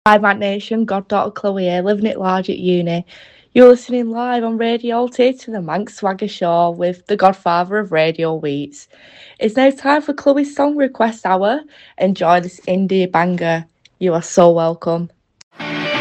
Hi, Matt Nation. Goddaughter Chloe here, living it large at uni. You're listening live on Radio T to the Manx Swagger Show with the godfather of Radio Wheats. It's now time for Chloe's Song Request Hour. Enjoy this indie banger. You are so welcome.